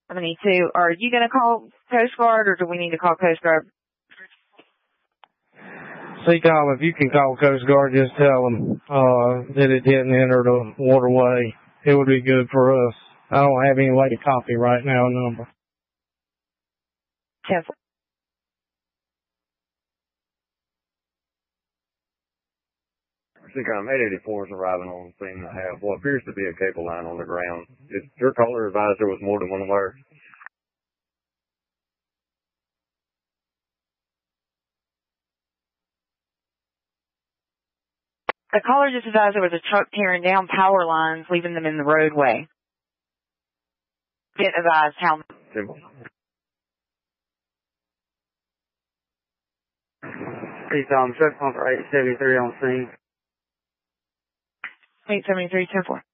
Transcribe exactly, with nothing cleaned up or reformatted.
seventy-two. Are you going to call Coast Guard, or do we need to call Coast Guard? See, Tom, if you can call Coast Guard, just tell them uh, that it didn't enter the waterway. It would be good for us. I don't have any way to copy right now a number. ten. Seacom eight eighty-four is arriving on the scene. I have what appears to be a cable line on the ground. Is your caller advised there was more than one alert? The caller just advised there was a truck tearing down power lines, leaving them in the roadway. Didn't advise how. Simple. Seacom, truck pumper eight seventy-three on scene. eight seventy-three, ten four.